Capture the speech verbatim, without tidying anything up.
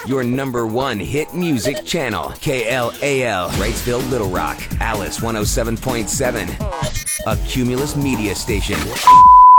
your number one hit music channel. K L A L, Wrightsville, Little Rock. Alice one oh seven point seven, a Cumulus media station.